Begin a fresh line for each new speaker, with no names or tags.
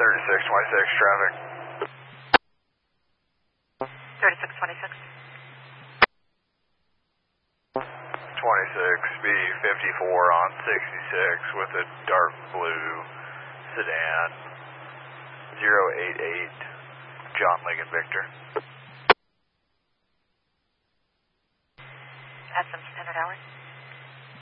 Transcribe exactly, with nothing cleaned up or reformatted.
thirty-six twenty-six traffic.
thirty-six twenty-six.
twenty-six B fifty-four on sixty-six with a dark blue sedan. zero eight eight John Lincoln Victor.
At some standard hours.